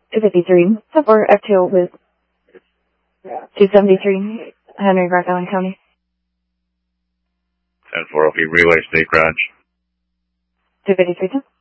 253, for F2 with 273, Henry, Rock Island County. 10-4, relay state garage. 253.